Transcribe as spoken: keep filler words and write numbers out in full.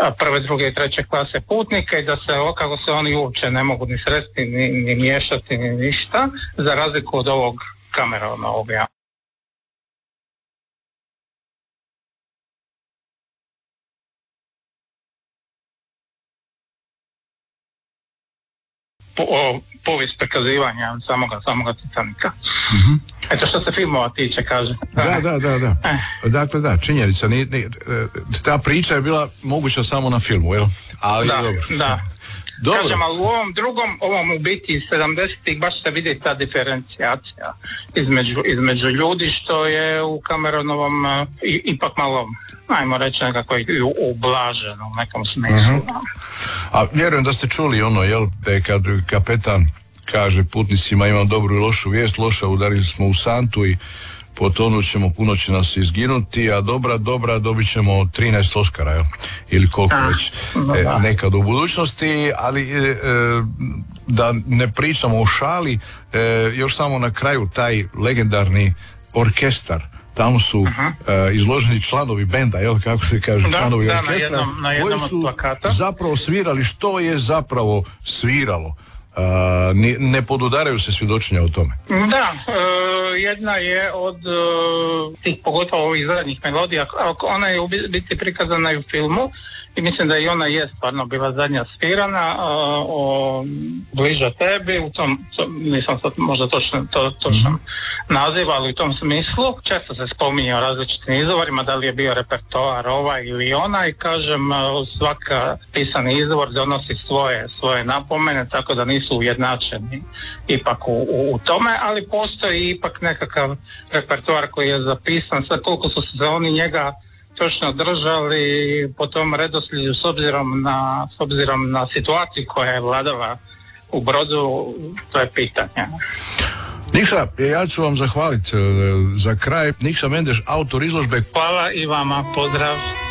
prve, druge i treće klase putnika i da se, kako se oni uopće ne mogu ni sresti, ni, ni miješati, ni ništa, za razliku od ovog kameronovog. Ja. Po, o, povijest prikazivanja samoga, samoga Titanika. Mm-hmm. Eto što se filmova tiče, kaže. Da, da, da, da. Eh. Dakle, da, činjenica. Ni, ni, ta priča je bila moguća samo na filmu, jel? Ali, da, dobro. Da. Dobro. Kažem, ali u ovom drugom, ovom u biti iz sedamdesetih baš se vidi ta diferencijacija između, između ljudi, što je u Cameronovom uh, i, ipak malo, ajmo reći, nekako i ublaženo u nekom smislu. Uh-huh. A vjerujem da ste čuli ono, jel, kad kapetan kaže putnicima imam dobru i lošu vijest, loša, udarili smo u santu i potonut ćemo, puno će nas izginuti, a dobra, dobra, dobit ćemo trinaest Oskara, jel? Ili koliko a, već e, nekad u budućnosti, ali e, da ne pričamo o šali, e, još samo na kraju taj legendarni orkestar, tamo su uh, izloženi članovi benda, jel, kako se kaže, da, članovi da, orkestra, na jednom, na jednom koji su plakata zapravo svirali što je zapravo sviralo. Uh, ne, ne podudaraju se svjedočenja o tome. Da, uh, jedna je od uh, tih, pogotovo ovih zadnjih melodija, ona je u biti prikazana i u filmu i mislim da i ona je stvarno bila zadnja svirana, uh, o Bliža tebi, u tom, to, nisam sad možda točno, to, točno mm-hmm. naziv, ali u tom smislu često se spominje o različitim izvorima, da li je bio repertoar ovaj ili onaj, kažem, uh, svaka pisani izvor donosi svoje, svoje napomene, tako da nisu ujednačeni ipak u, u, u tome, ali postoji ipak nekakav repertoar koji je zapisan, sad koliko su se oni njega točno držali po tom redoslijedu s obzirom na, s obzirom na situaciju koja je vladala u Brodu, to je pitanje. Nikša, ja ću vam zahvaliti za kraj. Nikša Mendeš, autor izložbe. Hvala i vama, pozdrav.